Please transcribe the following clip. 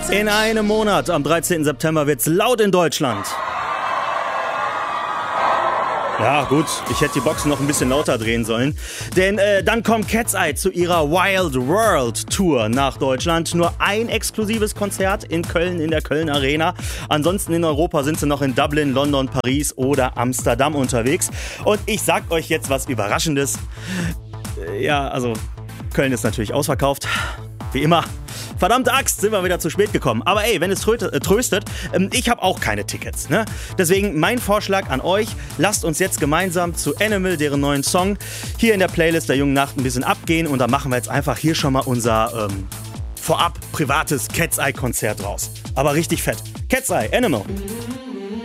In einem Monat, am 13. September, wird's laut in Deutschland. Ja gut, ich hätte die Boxen noch ein bisschen lauter drehen sollen. Denn dann kommt Cat's Eye zu ihrer Wild World Tour nach Deutschland. Nur ein exklusives Konzert in Köln, in der Köln Arena. Ansonsten in Europa sind sie noch in Dublin, London, Paris oder Amsterdam unterwegs. Und ich sag euch jetzt was Überraschendes. Ja, also Köln ist natürlich ausverkauft. Wie immer. Verdammte Axt, sind wir wieder zu spät gekommen. Aber ey, wenn es tröstet, ich habe auch keine Tickets. Ne? Deswegen mein Vorschlag an euch, lasst uns jetzt gemeinsam zu Animal, deren neuen Song, hier in der Playlist der Jungen Nacht ein bisschen abgehen. Und da machen wir jetzt einfach hier schon mal unser vorab privates Cat's Eye Konzert raus. Aber richtig fett. Cat's Eye, Animal.